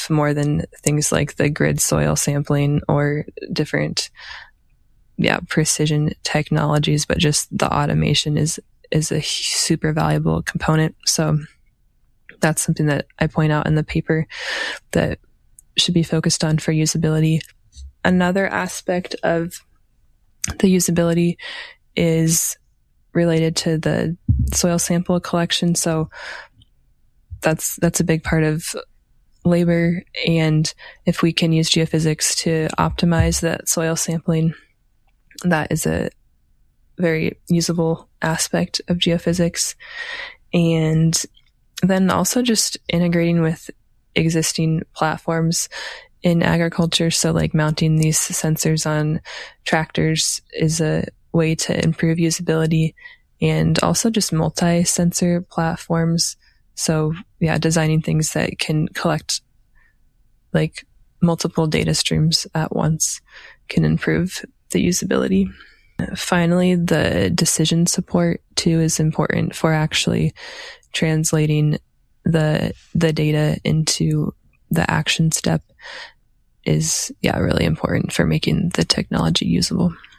enough more than things like the grid soil sampling or different, precision technologies, but just the automation is a super valuable component. So that's something that I point out in the paper that should be focused on for usability. Another aspect of the usability is related to the soil sample collection. So that's a big part of labor. And if we can use geophysics to optimize that soil sampling, that is a very usable aspect of geophysics. And then also just integrating with existing platforms in agriculture. So like mounting these sensors on tractors is a way to improve usability, and also just multi-sensor platforms. So designing things that can collect like multiple data streams at once can improve the usability. Finally, the decision support too is important for actually translating the data into the action step is really important for making the technology usable.